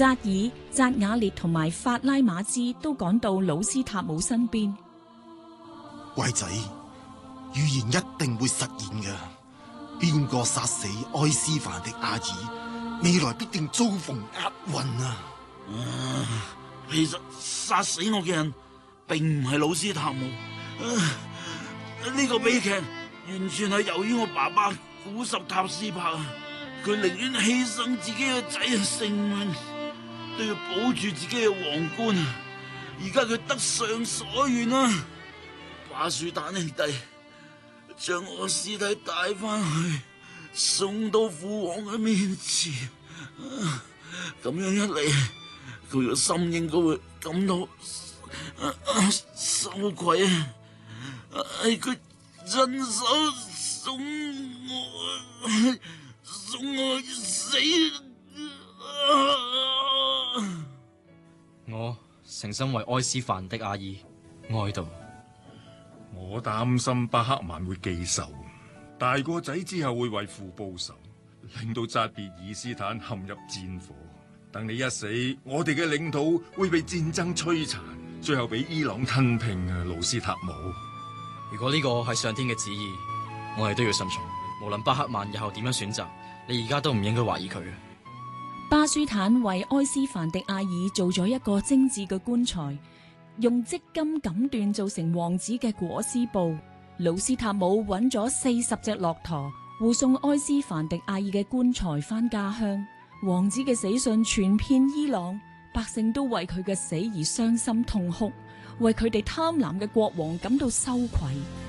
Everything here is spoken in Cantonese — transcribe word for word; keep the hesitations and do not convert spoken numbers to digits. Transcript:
扎爾、扎瓦列同埋法拉馬茲都趕到魯斯塔姆身邊。 乖仔，預言一定會實現嘅。邊個殺死埃斯凡迪亞爾，未來必定遭逢厄運啊！ 啊，其實殺死我嘅人並唔係魯斯塔姆。啊，呢個悲劇完全係由於我爸爸古什塔斯柏啊！佢寧願犧牲自己嘅仔嘅性命，都要保住自己嘅皇冠。而家佢得償所願啦！巴舒坦兄弟將我屍體帶翻去，送到父王嘅面前。咁、啊、樣一嚟，佢個心應該會感到啊啊羞愧啊！係佢親手送我。送我死！啊、 我誠心為埃斯凡迪亞爾哀悼。 我擔心巴克曼會記仇，大個仔之後會為父報仇，令到扎別爾斯坦陷入戰火。等你一死，我哋嘅領土會被戰爭摧殘，最後俾伊朗吞併啊！魯斯塔姆， 如果呢個係上天嘅旨意，我哋都要順從。無論巴克曼日後點樣選擇，你而家都唔應該懷疑佢。 巴舒坦為埃斯凡迪亞爾做咗一個精緻嘅棺材，用織金錦緞做成王子嘅裹屍布。魯斯塔姆揾咗四十隻駱駝護送埃斯凡迪亞爾嘅棺材翻家鄉。王子嘅死訊傳遍伊朗，百姓都為佢嘅死而傷心痛哭，為佢哋貪婪嘅國王感到羞愧。